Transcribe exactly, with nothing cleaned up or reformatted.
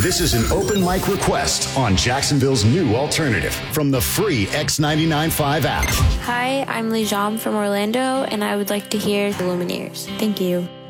This is an open mic request on Jacksonville's new alternative from the free X ninety-nine point five app. Hi, I'm Lijam from Orlando, and I would like to hear the Lumineers. Thank you.